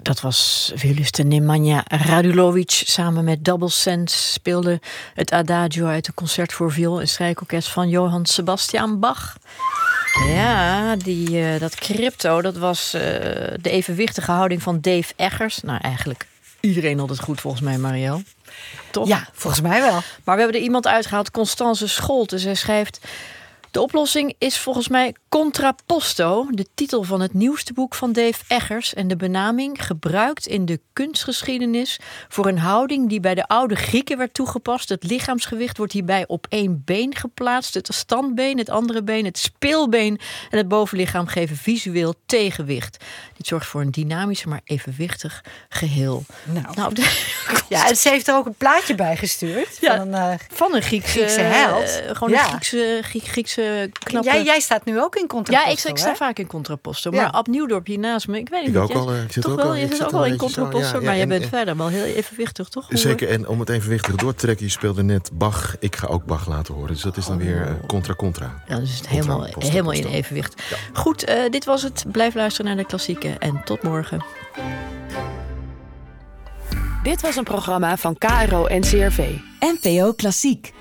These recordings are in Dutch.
Dat was violiste Nemanja Radulovic. Samen met Double Sense speelde het Adagio uit het concert voor viool en strijkorkest van Johann Sebastian Bach. Ja, dat crypto, dat was de evenwichtige houding van Dave Eggers. Nou, eigenlijk iedereen had het goed volgens mij, Marielle. Toch? Ja, volgens mij wel. Maar we hebben er iemand uitgehaald, Constance Scholte. Zij schrijft: de oplossing is volgens mij Contrapposto, de titel van het nieuwste boek van Dave Eggers en de benaming gebruikt in de kunstgeschiedenis voor een houding die bij de oude Grieken werd toegepast. Het lichaamsgewicht wordt hierbij op één been geplaatst. Het standbeen, het andere been, het speelbeen en het bovenlichaam geven visueel tegenwicht. Dit zorgt voor een dynamisch, maar evenwichtig geheel. Nou ja, en ze heeft er ook een plaatje bij gestuurd. Ja, van een Griekse held. Gewoon een Griekse knappe... Jij staat nu ook in Contrapposto. Ja, ik sta vaak in Contrapposto. Maar Ab Nieuwdorp hier naast me, ik weet niet. Je zit ook al in Contrapposto. Maar jij bent verder wel heel evenwichtig, toch? Zeker, en om het evenwichtig door te trekken, je speelde net Bach. Ik ga ook Bach laten horen. Dus dat is dan weer contra. Ja, dus het helemaal in evenwicht. Ja. Goed, dit was het. Blijf luisteren naar de klassieken. En tot morgen. Dit was een programma van KRO NCRV. NPO Klassiek.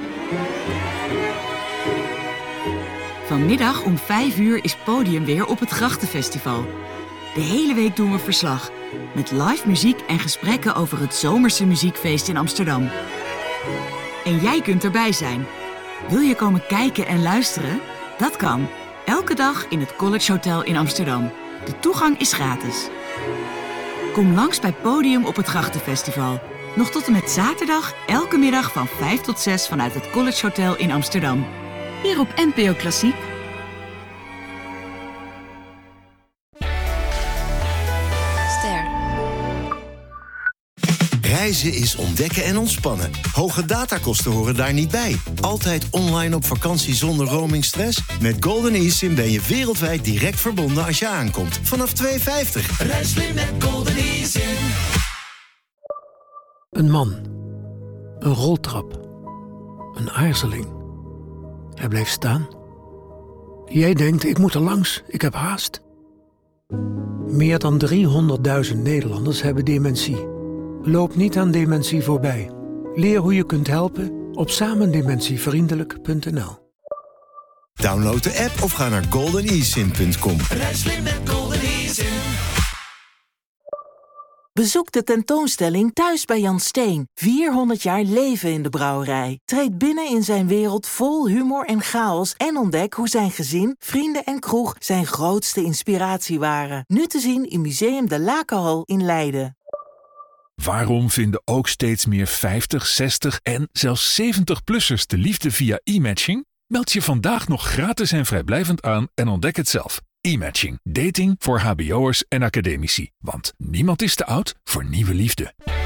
Vanmiddag om 5:00 is Podium weer op het Grachtenfestival. De hele week doen we verslag. Met live muziek en gesprekken over het zomerse muziekfeest in Amsterdam. En jij kunt erbij zijn. Wil je komen kijken en luisteren? Dat kan. Elke dag in het College Hotel in Amsterdam. De toegang is gratis. Kom langs bij Podium op het Grachtenfestival. Nog tot en met zaterdag, elke middag van 5 tot 6 vanuit het College Hotel in Amsterdam. Hier op NPO Klassiek. Ster. Reizen is ontdekken en ontspannen. Hoge datakosten horen daar niet bij. Altijd online op vakantie zonder roamingstress? Met Golden eSIM ben je wereldwijd direct verbonden als je aankomt. Vanaf €2,50. Reis slim met Golden eSIM. Een man. Een roltrap. Een aarzeling. Hij bleef staan. Jij denkt, ik moet er langs, ik heb haast. Meer dan 300.000 Nederlanders hebben dementie. Loop niet aan dementie voorbij. Leer hoe je kunt helpen op samendementievriendelijk.nl. Download de app of ga naar goldenesim.com. Reis slim met Golden eSIM. Bezoek de tentoonstelling Thuis bij Jan Steen. 400 jaar leven in de brouwerij. Treed binnen in zijn wereld vol humor en chaos en ontdek hoe zijn gezin, vrienden en kroeg zijn grootste inspiratie waren. Nu te zien in Museum de Lakenhal in Leiden. Waarom vinden ook steeds meer 50, 60 en zelfs 70-plussers de liefde via e-matching? Meld je vandaag nog gratis en vrijblijvend aan en ontdek het zelf. E-matching. Dating voor hbo'ers en academici. Want niemand is te oud voor nieuwe liefde.